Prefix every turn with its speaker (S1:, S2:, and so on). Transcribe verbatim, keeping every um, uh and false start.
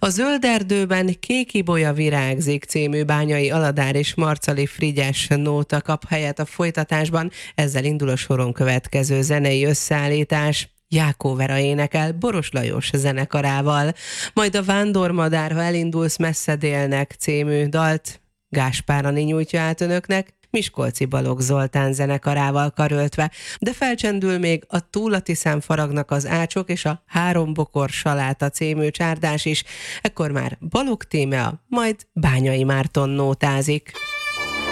S1: A Zöld erdőben Kékibolya virágzik című Bányai Aladár és Marcali Frigyes nóta kap helyet a folytatásban, ezzel indul a soron következő zenei összeállítás. Jákó Vera énekel Boros Lajos zenekarával, majd a Vándormadár, ha elindulsz messze délnek című dalt Gáspár Ani nyújtja át önöknek, Miskolci Balogh Zoltán zenekarával karöltve, de felcsendül még a Túl a Tiszán faragnak az ácsok és a Három bokor saláta című csárdás is, ekkor már Balogh Tímea, majd Bányai Márton nótázik.